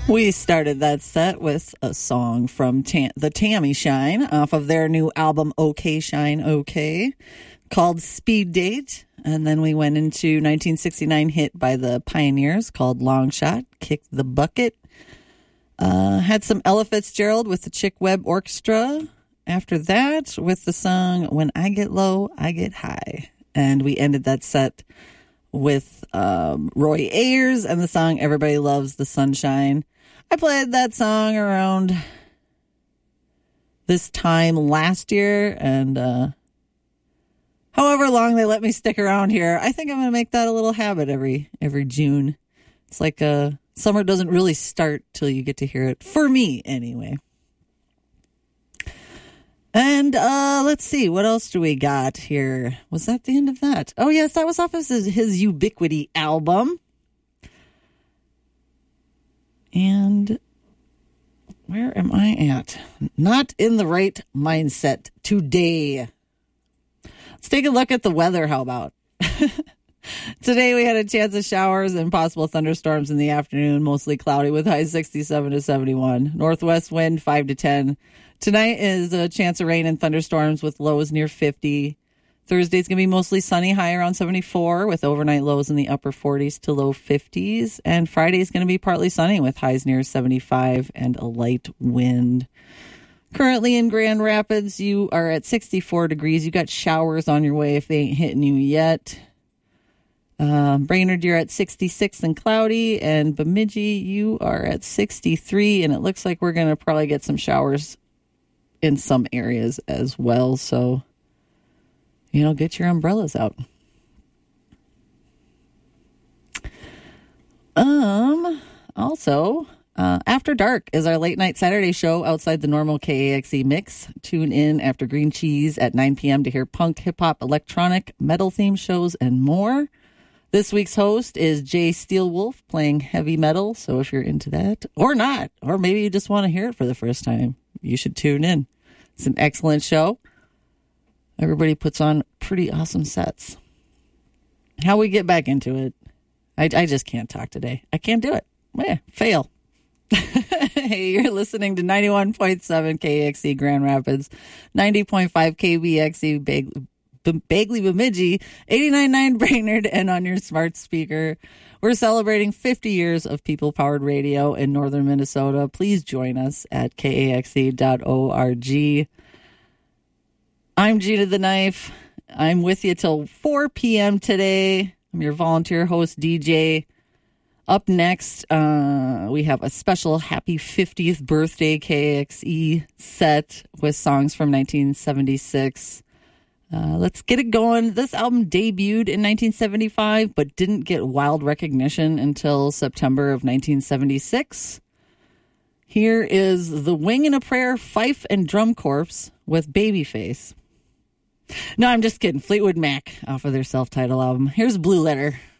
We started that set with a song from the Tammy Shine off of their new album, OK Shine OK, called Speed Date. And then we went into 1969 hit by the Pioneers called Long Shot, Kick the Bucket. Had some Ella Fitzgerald with the Chick Webb Orchestra. After that, with the song When I Get Low, I Get High. And we ended that set with Roy Ayers and the song Everybody Loves the Sunshine. I played that song around this time last year, and however long they let me stick around here, I think I'm going to make that a little habit every June. It's like summer doesn't really start till you get to hear it, for me anyway. And let's see, what else do we got here? Was that the end of that? Oh, yes, that was off of his Ubiquity album. And where am I at? Not in the right mindset today. Let's take a look at the weather, how about? Today we had a chance of showers and possible thunderstorms in the afternoon, mostly cloudy with highs 67 to 71. Northwest wind 5 to 10. Tonight is a chance of rain and thunderstorms with lows near 50. Thursday's going to be mostly sunny, high around 74, with overnight lows in the upper 40s to low 50s. And Friday's going to be partly sunny with highs near 75 and a light wind. Currently in Grand Rapids, you are at 64 degrees. You got showers on your way if they ain't hitting you yet. Brainerd, you're at 66 and cloudy. And Bemidji, you are at 63. And it looks like we're going to probably get some showers in some areas as well. So, get your umbrellas out. Also, After Dark is our late night Saturday show outside the normal KAXE mix. Tune in after Green Cheese at 9 p.m. to hear punk, hip-hop, electronic, metal-themed shows, and more. This week's host is Jay Steelwolf playing heavy metal, so if you're into that, or not, or maybe you just want to hear it for the first time, you should tune in. It's an excellent show. Everybody puts on pretty awesome sets. How we get back into it, I just can't talk today. I can't do it. Fail. Hey, you're listening to 91.7 KXE Grand Rapids, 90.5 KBXE Bagley Bemidji, 89.9 Brainerd, and on your smart speaker. We're celebrating 50 years of people-powered radio in northern Minnesota. Please join us at kaxe.org. I'm Gina the Knife. I'm with you till 4 p.m. today. I'm your volunteer host, DJ. Up next, we have a special happy 50th birthday KXE set with songs from 1976. Let's get it going. This album debuted in 1975, but didn't get wild recognition until September of 1976. Here is The Wing and a Prayer Fife and Drum Corps with Babyface. No, I'm just kidding. Fleetwood Mac off of their self-titled album. Here's Blue Letter.